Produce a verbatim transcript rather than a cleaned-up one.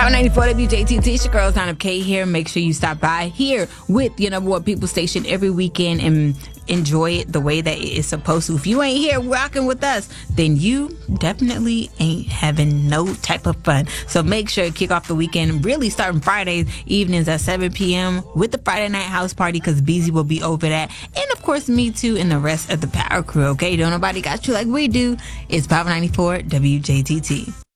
Power ninety-four W J T T, it's your girl, Time of K here. Make sure you stop by here with your number one people station every weekend and enjoy it the way that it is supposed to. If you ain't here rocking with us, then you definitely ain't having no type of fun. So make sure to kick off the weekend, really starting Fridays evenings at seven p.m. with the Friday Night House Party, because Beezy will be over that. And of course, me too, and the rest of the Power Crew, okay? Don't nobody got you like we do. It's Power ninety-four W J T T.